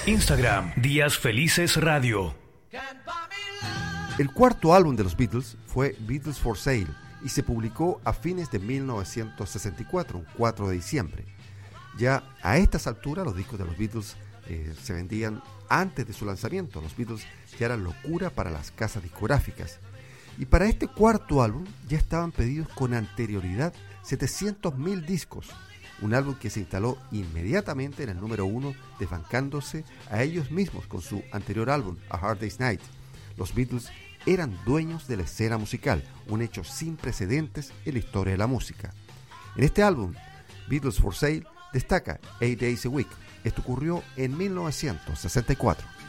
Instagram, Días Felices Radio. El cuarto álbum de los Beatles fue Beatles for Sale y se publicó a fines de 1964, un 4 de diciembre. Ya a estas alturas los discos de los Beatles se vendían antes de su lanzamiento. Los Beatles ya eran locura para las casas discográficas. Y para este cuarto álbum ya estaban pedidos con anterioridad 700.000 discos. Un álbum que se instaló inmediatamente en el número 1, desbancándose a ellos mismos con su anterior álbum, A Hard Day's Night. Los Beatles eran dueños de la escena musical, un hecho sin precedentes en la historia de la música. En este álbum, Beatles for Sale, destaca 8 Days a Week. Esto ocurrió en 1964.